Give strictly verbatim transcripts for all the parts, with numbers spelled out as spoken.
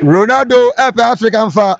Ronaldo F African fa.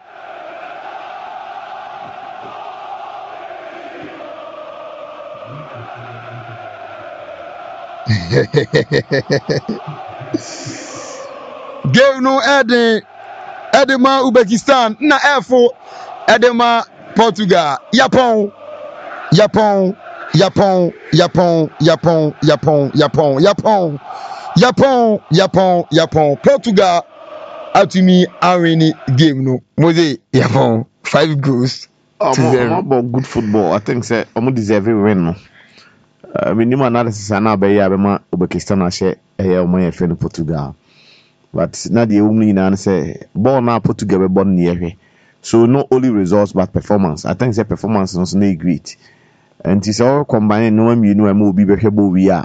Game no Eden Edema Uzbekistan na Efo Edema Portugal Japan Japan Japan Japan Japan Japan Japan Japan Japan Japan Japan Portugal atumi awini game no Mose Japan five goals to zero. About good football I think say omo deserve win no. Uh, minimum analysis na be ya be ma Uzbekistan ahye eh omo ye fe no Portugal. But now the only na say ball na Portugal be born near. So not only results but performance. I think the performance was not great. And it's all combined no one you know mo be be we are.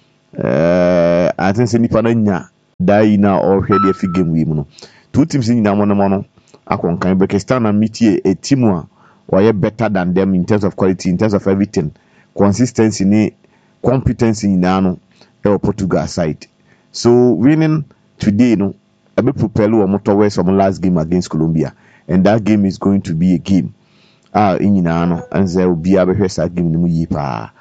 Uh I think say nipa na nya dai na or hwe dey fi game we mu no. Two teams in na mono mono akonkan Uzbekistan na meet a team a were better than them in terms of quality, in terms of everything. Consistency ni competency na no e Portugal side. So winning today no I be propel o motor west from last game against Colombia, and that game is going to be a game ah inyina no anze obi abehwe sa game no yi pa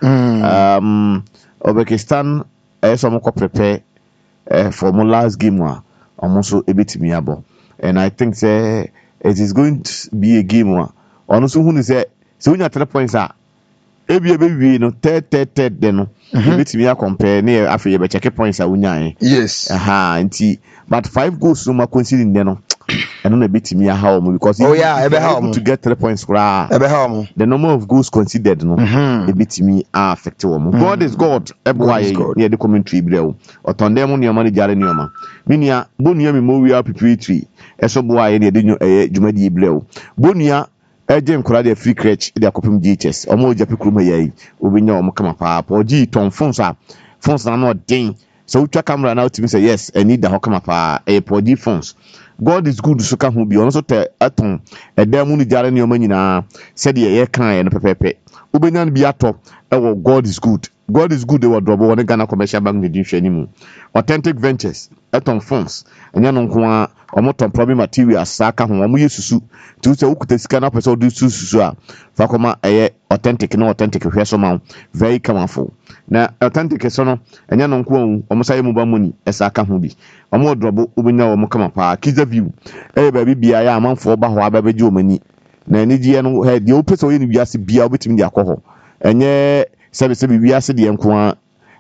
um Uzbekistan eh so mo ko prepare eh for mo last game wa almost ebetimi abo, and I think say it is going to be a game wa ono so hu ni say so unya three points ah ebi ebe wi no third third third de no ebetimi a compare na afi be check points a unya yes aha nti but five goals no ma considering de no eno na ebetimi a ha omo because oh yeah ebe ha omo to get three points kura ebe ha omo the number of goals conceded no ebetimi a affect omo. God is God eboy here the commentary breo otonde mo nioma ne jare nioma minia bonua mi mo wi apipitri eso boy here de djumadi breo bonua ejem kura de free crutch de akopem G H S omo japi kuruma yayi obinya omo kama pa pa oji ton phones a phones na no den so utwa camera na ultimate say yes I need the hokama pa e podi phones. God is good so ka hu bi ono so te aton edam mu ni jare ne o manyina said ye ye kan ye no pepepe ubenya no bi ato e wo God is good. God is good. They were double one Ghana commercial bank didn't share anymore. Authentic Ventures eton phones enya no nko a omo ton problem materials saka ho omo yesusu tu se ukuta sika na person do susu a fa koma eye authentic no authentic hwe so ma very colorful na authentic so no enya no nko omo saye mu ba money esaka ho bi omo drobo ubenya omo kama pa kiza view eh ba bibia ya amanfo ba ho ababeji omani na enije no he de opese oye ni biase bia obetimi de akọ enye sebe sebe biase de nko a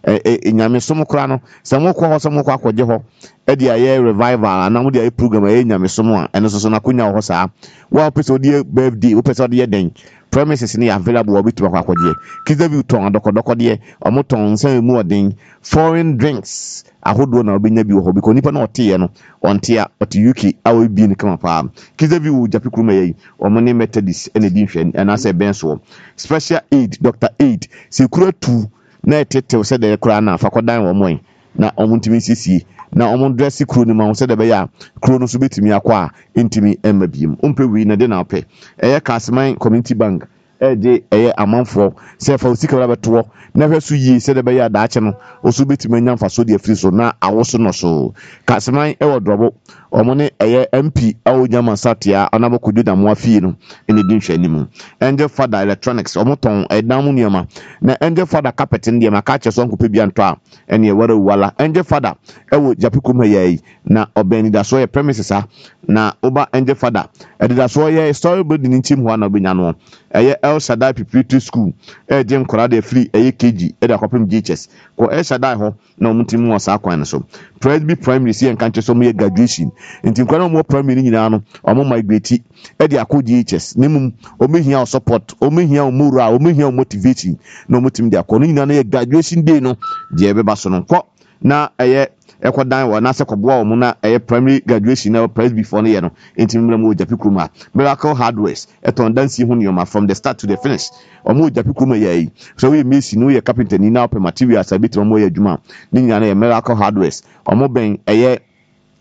e nyame som kra no se mo kɔ hɔ se mo kɔ akɔgye hɔ e de aye revival na mo de aye program e nyame som a eno so so na konya hɔ saa wa opese odi birthday opese odi den premises ni available obitu akɔgye kiza view ton adokodoko de omo ton se mu odin foreign drinks ahodo na obenya bi ho because nipa na ote no onte a ote U K awo bi ni kama pa kiza view japi kuruma yayi omo ne Methodist ene di hwe na say benso special aid Doctor Aid se kura tu na etete se de kura na fakodan wo moy na omuntimi sisi na omon dress kuro ni ma se de be ya kuro no so betimi akwa intimi emma biem ompe wi na de na ope eye Kasman Community Bank eje eye amanfo se fa osika bra beto na hwe so yi se de be ya daache no oso betimi anya mfa so de afri so na awoso no so Kasman e wodrobo omo ne eye M P awo nyama satia anabokudu da mo afie no ene din hwe animu Angel Father Electronics omo ton edam nioma na Angel Father carpet ndi ma ka che so nkope bia nto a ene e wara wala Angel Father e wo japikum yayi na obeni da so ye premises ha na oba Angel Father e da so ye story building ntim ho na obenya no eye El Shaddai Preparatory School e jem kora de free eye K G e da kopem G H S ko El Shaddai ho na omuntim wo sa kwan so Presby Primary si en kanche so me graduation nti nkwana mo primary nyina no omo migrate e de akọ G H S nimum omehia support omehia omura omehia motivation na omutim de akọ no nyina na graduation day no je ebe ba so no kọ na eye ekodan wo na se koboa wo na eye primary graduation na press before no ye no nti mmram wo japi kruma Miracle Hardware eton dansi hu nioma from the start to the finish omo japi kruma ye so we mesi no ye carpenter ni na ope materials abiti omo ye adwuma ni nyina na ye Miracle Hardware omo ben eye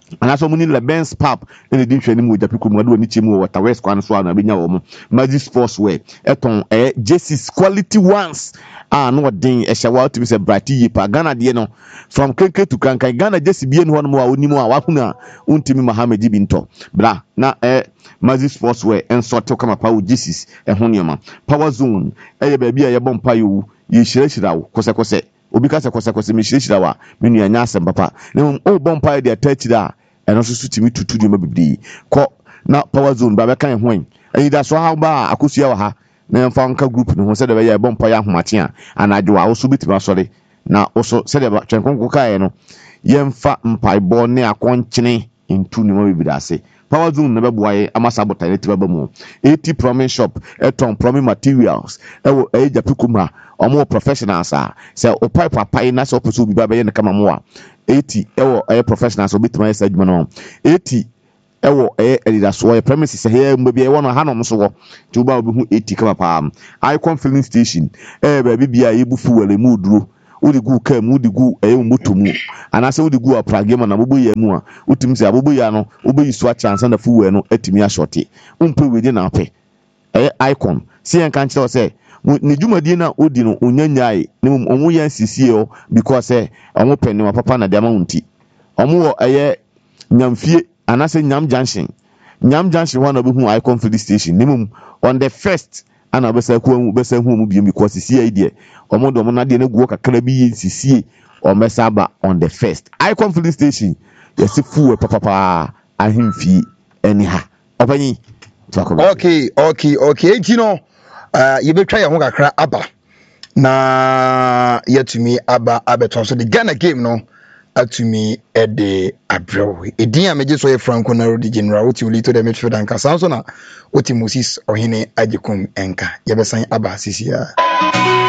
and also muni le Benz pap in the different mu japi ko mu do ni chemu water west kwan so na benya wo mo Magic Sportswear eton eh jerseys quality ones ah no den e shawa to be say brighty yipa Ghana de no from kenke to kankan Ghana jersey bie no hono a onimu a wahuna untimi Mohammed binto bra na eh Magic Sportswear enso to kama pa jerseys e ho niam Power Zone eh ba bia ye bompa yo ye shirashira wo kose kose obi ka se kose kose me shirashira wa me nua nya asem papa na o bompa de attach da eno so sutimi tutu de mabibdi ko na Power Zone ba be kan ho en ayi da so ha ba akosua wa ha na mfa nka group no se de be ya bompa ya homate a anadwo a wo so bitima sori na wo so se de ba twenkonko kae no yemfa mpaibɔ ne akɔnkyene into ne mabibdi ase Power Zone na be boaye amasa botane tiba ba mu eighty Promise Shop eton Promise Materials ewo eja pikuma omo professionals a se o pipe papai na se oposo bi ba be ne kama mo a eighty ewo eh professionals obitima esa adwuma no eighty ewo eh edidaso e premises here mbi e wono hanom so wo ti uba obi hu eighty kama pa Icon Filling Station eh ba bibia ye bufu wale mu duro udi gu ka mu udi gu eh moto mu anase udi gu aprage ma na bobo ya mu a utim se abobo ya no obeyi so a chance na fu we no atimi a shorty umpe we di na ape eh Icon si en kan kire se ne dwumadi na odi no onyanyai ne omu yan sisie o because eh omu peni wa papa na de ama unti omu wo eh nyamfie anase nyam junction nyam junction one obi hu Icon Filling Station nimum on the first ana besa ku besa hu mu biem because sisie idea omo do mo na de na guo kakra bi sisie o mesa ba on the first Icon Filling Station yesi fu papa papa ahimfi eniha opanyi okay okay okay ejino uh you be try your kakra aba na yetumi aba abeton so the Ghana game no atumi ede abrew edin a meje so ye Franco na Rodi General oti ulito de midfield anka sanso na oti Moses Ohene Ajekum enka ye besan aba sisia